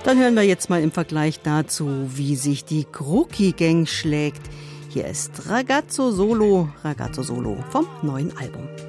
Dann hören wir jetzt mal im Vergleich dazu, wie sich die Crookie Gang schlägt. Hier ist Ragazzo Solo vom neuen Album.